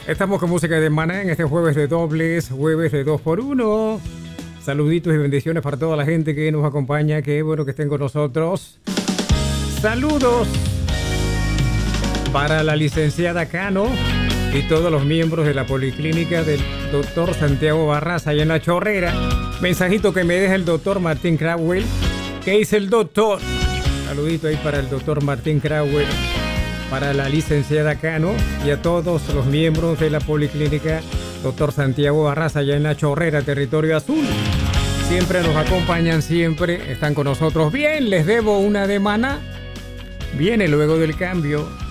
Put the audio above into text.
Estamos con música de Maná en este jueves de dobles, jueves de 2x1. Saluditos y bendiciones para toda la gente que nos acompaña. Qué bueno que estén con nosotros. Saludos para la licenciada Cano y todos los miembros de la policlínica del doctor Santiago Barraza allá en La Chorrera. Mensajito que me deja el doctor Martín Crowell. ¿Qué dice el doctor? Saludito ahí para el doctor Martín Crowell, para la licenciada Cano y a todos los miembros de la policlínica doctor Santiago Barraza allá en La Chorrera, territorio azul. Siempre nos acompañan, siempre están con nosotros. Bien, les debo una de Maná. Viene luego del cambio.